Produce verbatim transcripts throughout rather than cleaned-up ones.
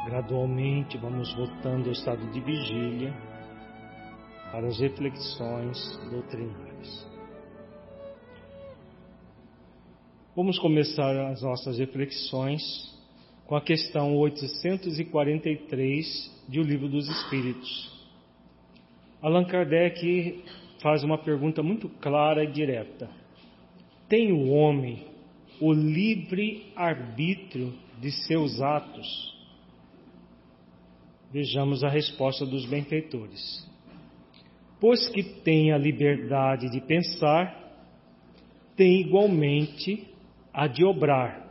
Gradualmente vamos voltando ao estado de vigília para as reflexões doutrinárias. Vamos começar as nossas reflexões com a questão oitocentos e quarenta e três de O Livro dos Espíritos. Allan Kardec faz uma pergunta muito clara e direta. Tem o homem o livre arbítrio de seus atos? Vejamos a resposta dos benfeitores. Pois que tem a liberdade de pensar, tem igualmente a de obrar.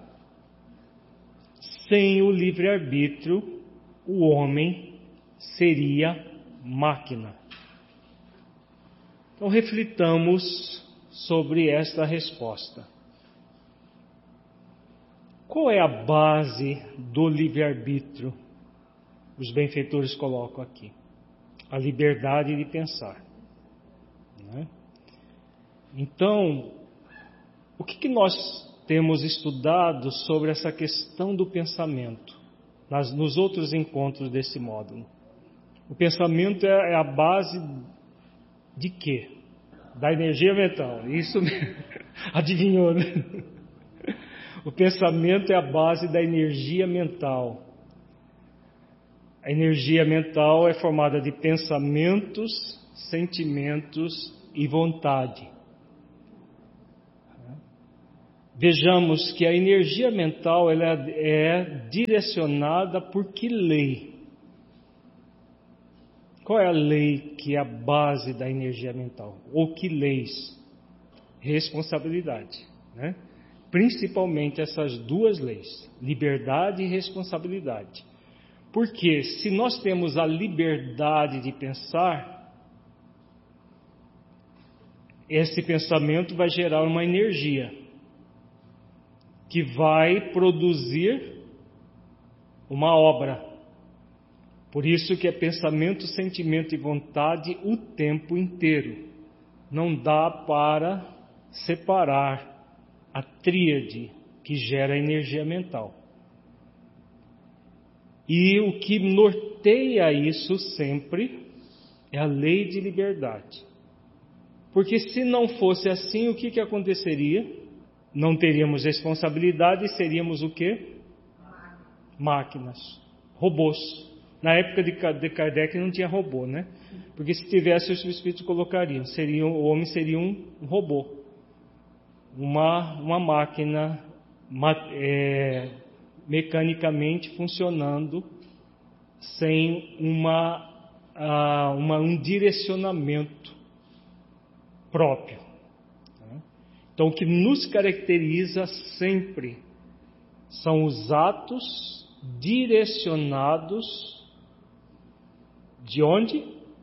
Sem o livre-arbítrio, o homem seria máquina. Então, reflitamos sobre esta resposta. Qual é a base do livre-arbítrio? Os benfeitores colocam aqui. A liberdade de pensar. Né? Então, o que, que nós temos estudado sobre essa questão do pensamento nas, nos outros encontros desse módulo? O pensamento é, é a base de quê? Da energia mental. Isso mesmo. Adivinhou, né? O pensamento é a base da energia mental. A energia mental é formada de pensamentos, sentimentos e vontade. Vejamos que a energia mental ela é direcionada por que lei? Qual é a lei que é a base da energia mental? Ou que leis? Responsabilidade, né? Principalmente essas duas leis, liberdade e responsabilidade. Porque se nós temos a liberdade de pensar, esse pensamento vai gerar uma energia que vai produzir uma obra. Por isso que é pensamento, sentimento e vontade o tempo inteiro. Não dá para separar a tríade que gera a energia mental. E o que norteia isso sempre é a lei de liberdade. Porque se não fosse assim, o que, que aconteceria? Não teríamos responsabilidade e seríamos o quê? Máquinas, robôs. Na época de Kardec não tinha robô, né? Porque se tivesse, os espíritos colocariam. Seria, o homem seria um robô. Uma, uma máquina é, mecanicamente funcionando sem uma, uh, uma, um direcionamento próprio. Então, o que nos caracteriza sempre são os atos direcionados de onde?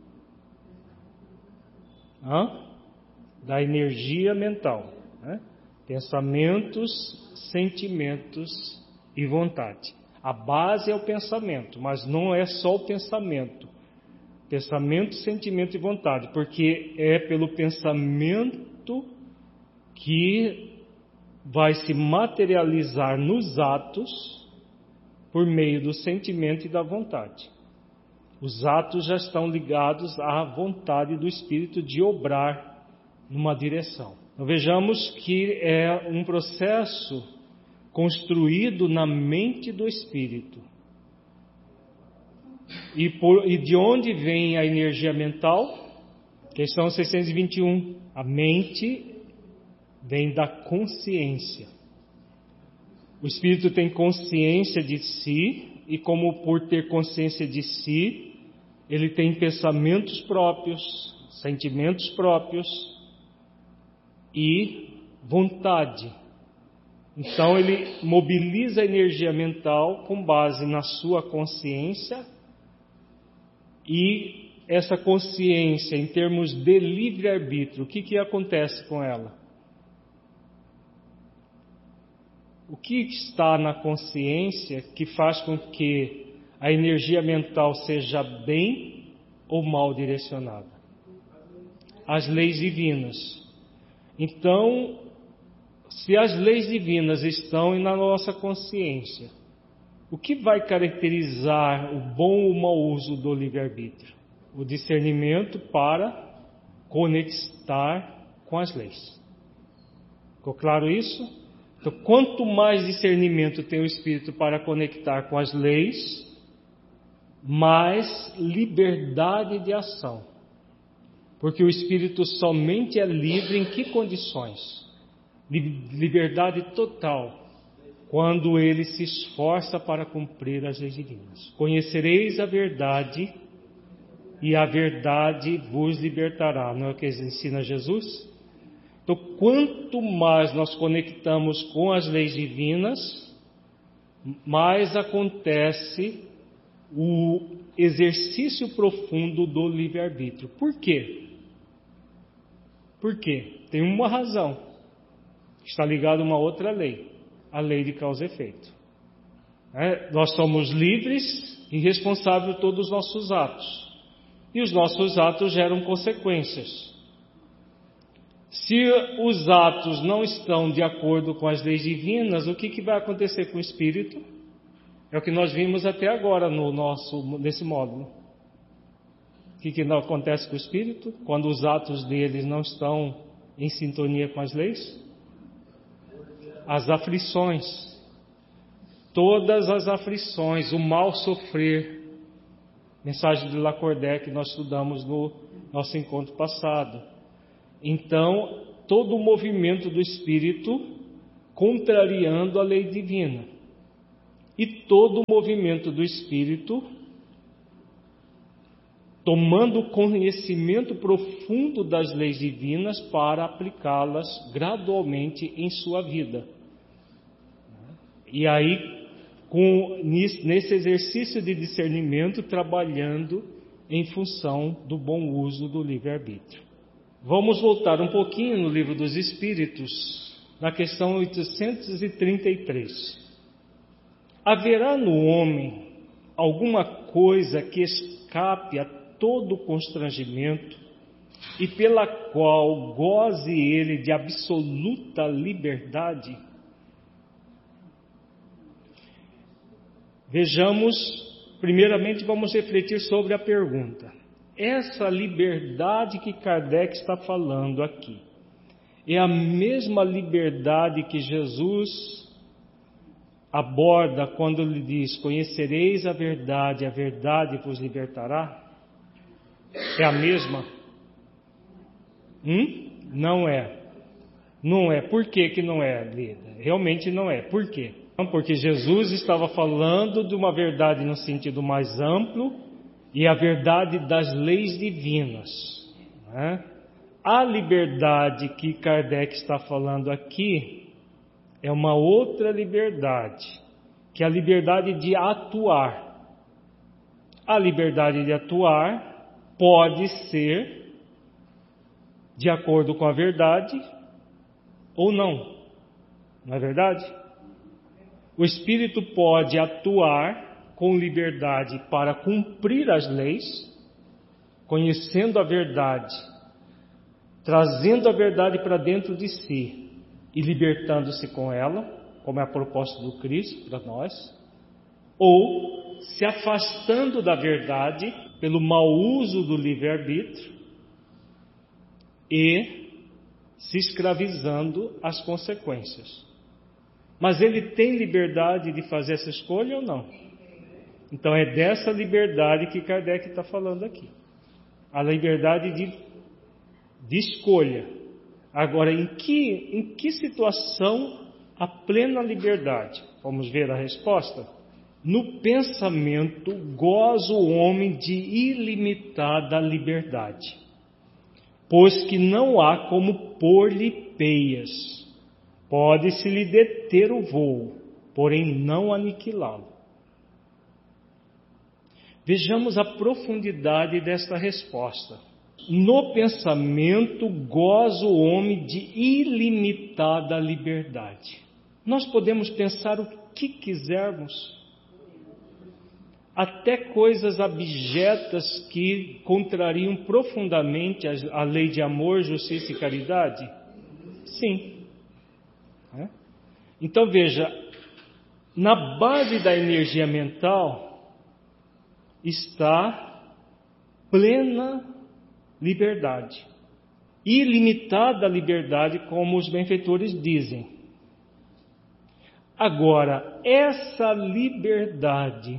Hã? Da energia mental. Né? Pensamentos, sentimentos e vontade. A base é o pensamento, mas não é só o pensamento. Pensamento, sentimento e vontade, porque é pelo pensamento que vai se materializar nos atos por meio do sentimento e da vontade. Os atos já estão ligados à vontade do Espírito de obrar numa direção. Então, vejamos que é um processo construído na mente do Espírito. E, por, e de onde vem a energia mental? Questão seiscentos e vinte e um. A mente vem da consciência. O Espírito tem consciência de si, e como por ter consciência de si, ele tem pensamentos próprios, sentimentos próprios e vontade. Então ele mobiliza a energia mental com base na sua consciência, e essa consciência, em termos de livre-arbítrio, o que, que acontece com ela? O que está na consciência que faz com que a energia mental seja bem ou mal direcionada? As leis divinas. Então, se as leis divinas estão na nossa consciência, O que vai caracterizar o bom ou mau uso do livre-arbítrio? O discernimento para conectar com as leis. Ficou claro isso? Então, quanto mais discernimento tem o Espírito para conectar com as leis, mais liberdade de ação. Porque o Espírito somente é livre em que condições? Liberdade total. Quando ele se esforça para cumprir as leis divinas. Conhecereis a verdade e a verdade vos libertará. Não é o que ensina Jesus? Então, quanto mais nós conectamos com as leis divinas, mais acontece o exercício profundo do livre-arbítrio. Por quê? Por quê? Tem uma razão. Está ligado a uma outra lei. A lei de causa e efeito. É, nós somos livres e responsáveis por todos os nossos atos. E os nossos atos geram consequências. Se os atos não estão de acordo com as leis divinas, o que, que vai acontecer com o Espírito? É o que nós vimos até agora no nosso, nesse módulo. O que, que acontece com o Espírito? Quando os atos deles não estão em sintonia com as leis? As aflições, todas as aflições, o mal sofrer, mensagem de Lacordaire que nós estudamos no nosso encontro passado. Então, todo o movimento do Espírito contrariando a lei divina e todo o movimento do Espírito tomando conhecimento profundo das leis divinas para aplicá-las gradualmente em sua vida. E aí, com, nesse exercício de discernimento, trabalhando em função do bom uso do livre-arbítrio. Vamos voltar um pouquinho no Livro dos Espíritos, na questão oitocentos e trinta e três. Haverá no homem alguma coisa que escape a todo constrangimento e pela qual goze ele de absoluta liberdade? Vejamos, primeiramente vamos refletir sobre a pergunta. Essa liberdade que Kardec está falando aqui, é a mesma liberdade que Jesus aborda quando ele diz: conhecereis a verdade, a verdade vos libertará? É a mesma? Hum? Não é. Não é. Por que que não é, Lida? Realmente não é. Por quê? Porque Jesus estava falando de uma verdade no sentido mais amplo e a verdade das leis divinas. Né? A liberdade que Kardec está falando aqui é uma outra liberdade, que é a liberdade de atuar. A liberdade de atuar pode ser de acordo com a verdade ou não. Não é verdade? O Espírito pode atuar com liberdade para cumprir as leis, conhecendo a verdade, trazendo a verdade para dentro de si e libertando-se com ela, como é a proposta do Cristo para nós, ou se afastando da verdade pelo mau uso do livre-arbítrio e se escravizando às consequências. Mas ele tem liberdade de fazer essa escolha ou não? Então é dessa liberdade que Kardec está falando aqui. A liberdade de, de escolha. Agora, em que, em que situação a plena liberdade? Vamos ver a resposta? No pensamento goza o homem de ilimitada liberdade, pois que não há como pôr-lhe peias. Pode-se lhe deter o voo, porém não aniquilá-lo. Vejamos a profundidade desta resposta. No pensamento goza o homem de ilimitada liberdade. Nós podemos pensar o que quisermos, até coisas abjetas que contrariam profundamente a lei de amor, justiça e caridade? Sim. Então veja, Na base da energia mental está plena liberdade, ilimitada liberdade, como os benfeitores dizem. Agora, essa liberdade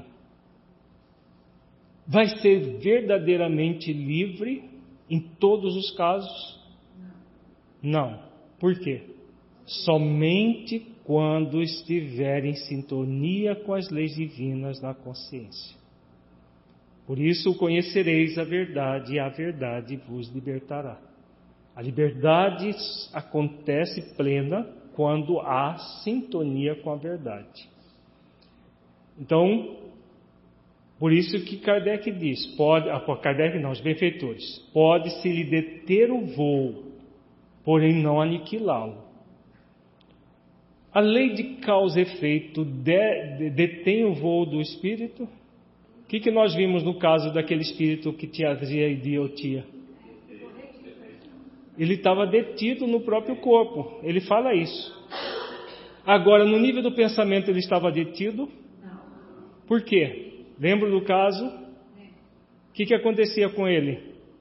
vai ser verdadeiramente livre em todos os casos? Não. Por quê? Somente quando estiver em sintonia com as leis divinas na consciência. Por isso conhecereis a verdade, e a verdade vos libertará. A liberdade acontece plena quando há sintonia com a verdade. Então, por isso que Kardec diz, pode, Kardec não, os benfeitores, pode-se lhe deter o voo, porém não aniquilá-lo. A lei de causa e efeito de, de, detém o voo do espírito? O que, que nós vimos no caso daquele espírito que trazia idiotia? Ele estava detido no próprio corpo, ele fala isso. Agora, no nível do pensamento, ele estava detido? Por quê? Lembra do caso? O que, que acontecia com ele?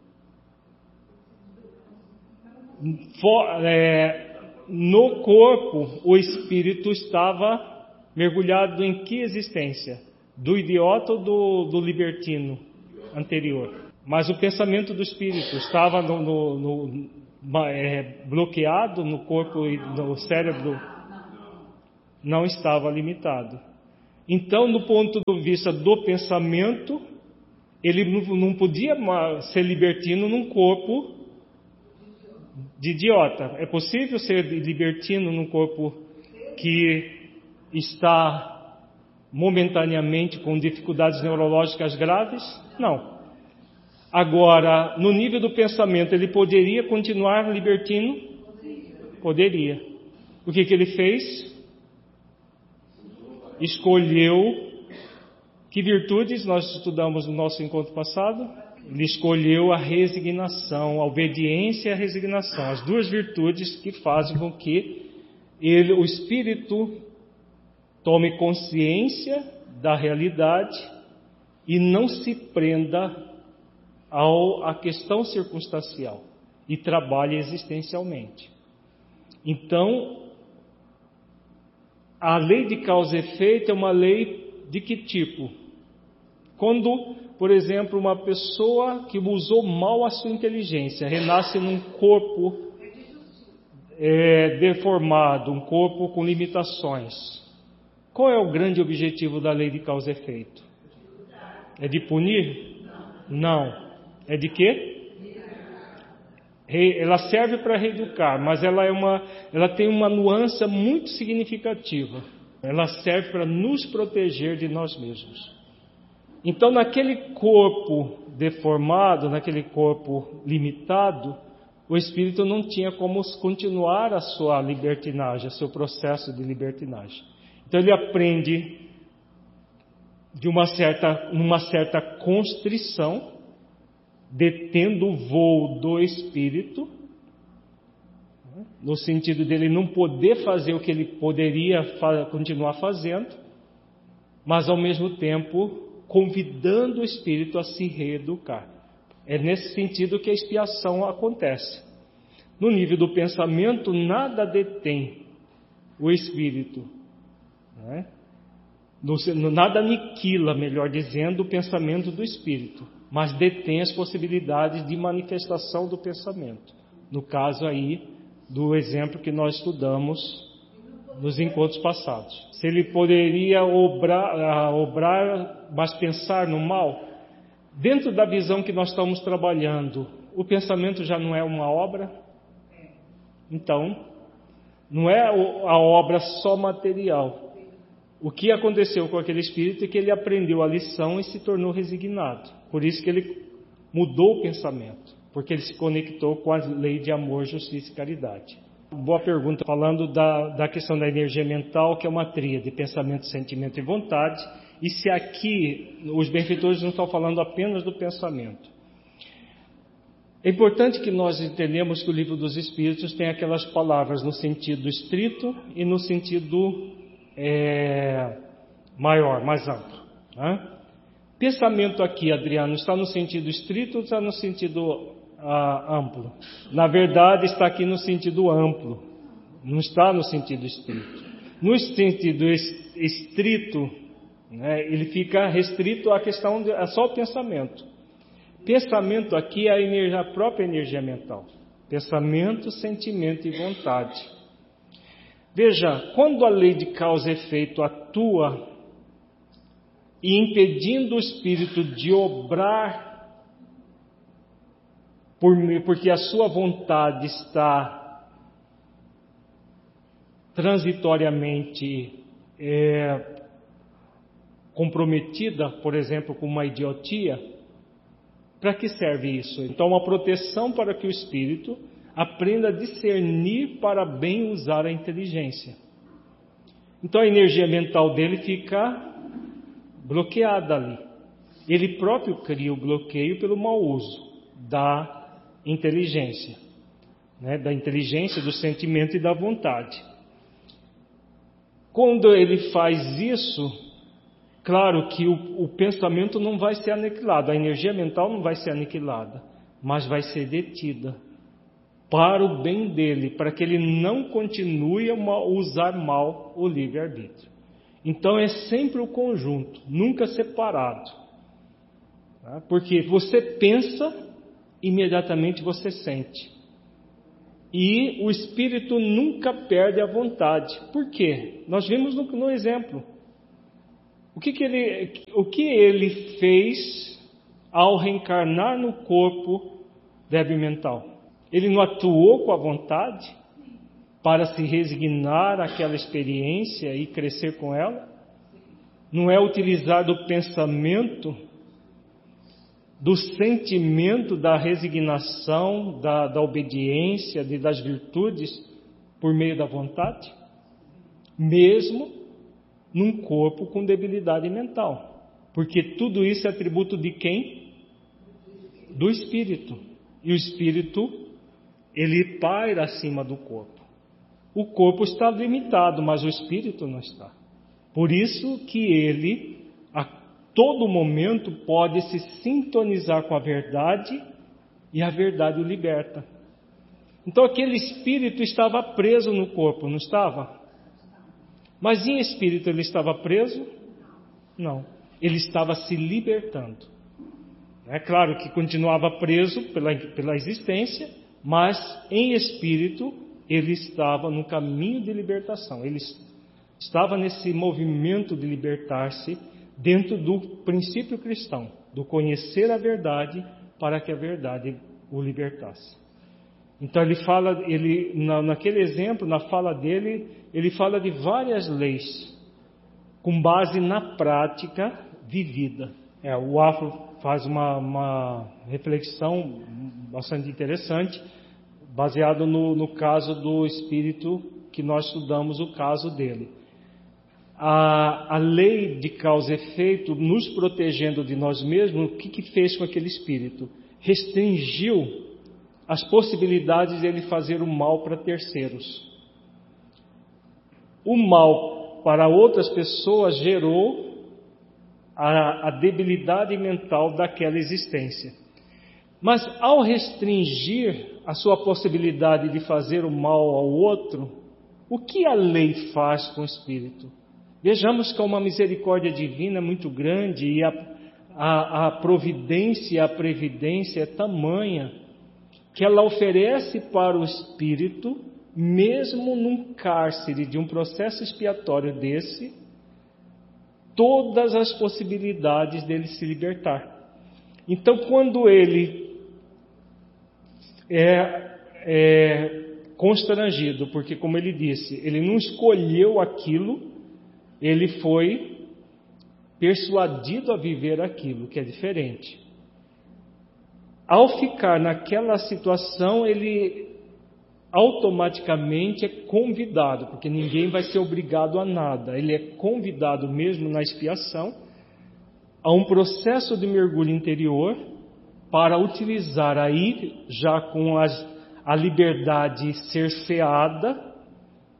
For, é, no corpo, o espírito estava mergulhado em que existência? Do idiota ou do, do libertino anterior? Mas o pensamento do espírito estava no, no, no, é, bloqueado no corpo e no cérebro? Não estava limitado. Então, do ponto de vista do pensamento, ele não podia ser libertino num corpo de idiota. É possível ser libertino num corpo que está momentaneamente com dificuldades neurológicas graves? Não. Agora, no nível do pensamento, ele poderia continuar libertino? Poderia. O que, que ele fez? Escolheu. Que virtudes nós estudamos no nosso encontro passado? Ele escolheu a resignação, a obediência e a resignação, as duas virtudes que fazem com que ele, o espírito tome consciência da realidade e não se prenda ao, à questão circunstancial e trabalhe existencialmente. Então, a lei de causa e efeito é uma lei de que tipo? Quando, por exemplo, uma pessoa que usou mal a sua inteligência renasce num corpo é, deformado, um corpo com limitações, qual é o grande objetivo da lei de causa e efeito? É de punir? Não. É de quê? Ela serve para reeducar, mas ela, é uma, ela tem uma nuance muito significativa. Ela serve para nos proteger de nós mesmos. Então, naquele corpo deformado, naquele corpo limitado, o espírito não tinha como continuar a sua libertinagem, o seu processo de libertinagem. Então, ele aprende de uma certa, uma certa constrição, detendo o voo do espírito, no sentido dele não poder fazer o que ele poderia fa- continuar fazendo, mas ao mesmo tempo convidando o espírito a se reeducar. É nesse sentido que a expiação acontece. No nível do pensamento, nada detém o espírito, né? Nada aniquila, melhor dizendo, o pensamento do espírito, mas detém as possibilidades de manifestação do pensamento. No caso aí, do exemplo que nós estudamos nos encontros passados. Se ele poderia obrar, obrar, mas pensar no mal, dentro da visão que nós estamos trabalhando, o pensamento já não é uma obra? Então, não é a obra só material. O que aconteceu com aquele espírito é que ele aprendeu a lição e se tornou resignado. Por isso que ele mudou o pensamento, porque ele se conectou com a lei de amor, justiça e caridade. Boa pergunta, falando da, da questão da energia mental, que é uma tríade, pensamento, sentimento e vontade. E se aqui os benfeitores não estão falando apenas do pensamento. É importante que nós entendamos que o Livro dos Espíritos tem aquelas palavras no sentido estrito e no sentido é, maior, mais amplo. Né? Pensamento aqui, Adriano, está no sentido estrito ou está no sentido ah, amplo? Na verdade, está aqui no sentido amplo, não está no sentido estrito. No sentido estrito, né, ele fica restrito à questão de a só o pensamento. Pensamento aqui é a, energia, a própria energia mental. Pensamento, sentimento e vontade. Veja, quando a lei de causa e efeito atua e impedindo o espírito de obrar, por, porque a sua vontade está transitoriamente é, comprometida, por exemplo, com uma idiotia, para que serve isso? Então, uma proteção para que o espírito aprenda a discernir para bem usar a inteligência. Então, a energia mental dele fica bloqueada ali. Ele próprio cria o bloqueio pelo mau uso da inteligência, né? Da inteligência, do sentimento e da vontade. Quando ele faz isso, claro que o, o pensamento não vai ser aniquilado, a energia mental não vai ser aniquilada, mas vai ser detida para o bem dele, para que ele não continue a usar mal o livre-arbítrio. Então é sempre o conjunto, nunca separado. Tá? Porque você pensa, imediatamente você sente. E o espírito nunca perde a vontade. Por quê? Nós vimos no, no exemplo. O que, que ele, o que ele fez ao reencarnar no corpo débil mental? Ele não atuou com a vontade para se resignar àquela experiência e crescer com ela? Não é utilizar do pensamento, do sentimento, da resignação, da, da obediência, de, das virtudes, por meio da vontade? Mesmo num corpo com debilidade mental. Porque tudo isso é atributo de quem? Do espírito. E o espírito, ele paira acima do corpo. O corpo está limitado, mas o espírito não está. Por isso que ele, a todo momento, pode se sintonizar com a verdade e a verdade o liberta. Então aquele espírito estava preso no corpo, não estava? Mas em espírito ele estava preso? Não. Ele estava se libertando. É claro que continuava preso pela, pela existência, mas em espírito ele estava no caminho de libertação. Ele estava nesse movimento de libertar-se dentro do princípio cristão, do conhecer a verdade para que a verdade o libertasse. Então ele fala, ele, na, naquele exemplo, na fala dele, ele fala de várias leis, com base na prática vivida. É, o Afro faz uma, uma reflexão bastante interessante, baseado no, no caso do espírito que nós estudamos, o caso dele. A, a lei de causa e efeito, nos protegendo de nós mesmos, o que, que fez com aquele espírito? Restringiu as possibilidades de ele fazer o mal para terceiros. O mal para outras pessoas gerou a, a debilidade mental daquela existência. Mas ao restringir a sua possibilidade de fazer o mal ao outro, o que a lei faz com o espírito? Vejamos que há uma misericórdia divina muito grande e a, a, a providência e a previdência é tamanha que ela oferece para o espírito, mesmo num cárcere de um processo expiatório desse, todas as possibilidades dele se libertar. Então, quando ele é, é constrangido, porque, como ele disse, ele não escolheu aquilo, ele foi persuadido a viver aquilo, que é diferente. Ao ficar naquela situação, ele automaticamente é convidado, porque ninguém vai ser obrigado a nada. Ele é convidado mesmo na expiação a um processo de mergulho interior para utilizar aí, já com as, a liberdade cerceada,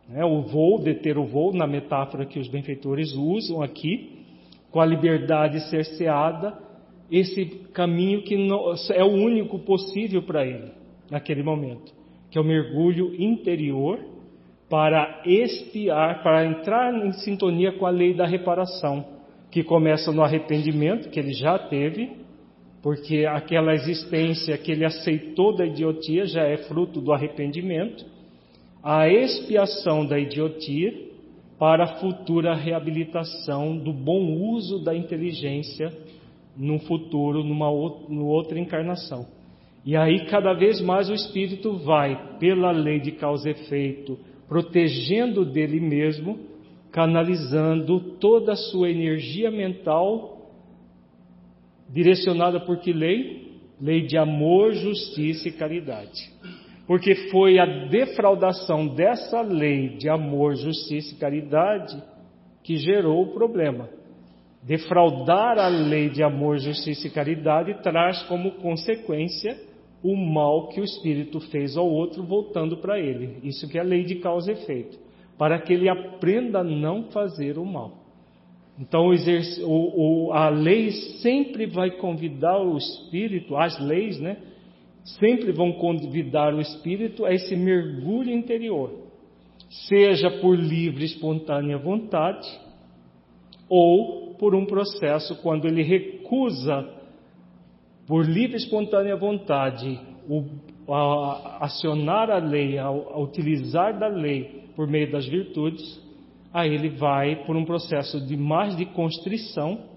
né, o voo, deter o voo, na metáfora que os benfeitores usam aqui, com a liberdade cerceada, esse caminho que não, é o único possível para ele, naquele momento, que é o mergulho interior, para expiar, para entrar em sintonia com a lei da reparação, que começa no arrependimento, que ele já teve, porque aquela existência que ele aceitou da idiotia já é fruto do arrependimento, a expiação da idiotia para a futura reabilitação do bom uso da inteligência no futuro, numa outra encarnação. E aí cada vez mais o espírito vai, pela lei de causa e efeito, protegendo dele mesmo, canalizando toda a sua energia mental, direcionada por que lei? Lei de amor, justiça e caridade. Porque foi a defraudação dessa lei de amor, justiça e caridade que gerou o problema. Defraudar a lei de amor, justiça e caridade traz como consequência o mal que o espírito fez ao outro, voltando para ele. Isso que é a lei de causa e efeito, para que ele aprenda a não fazer o mal. Então o, o, a lei sempre vai convidar o espírito, as leis, né? Sempre vão convidar o espírito a esse mergulho interior, seja por livre e espontânea vontade, ou por um processo quando ele recusa, por livre e espontânea vontade, o, a, acionar a lei, a, a utilizar da lei por meio das virtudes, aí ele vai por um processo de mais de constrição,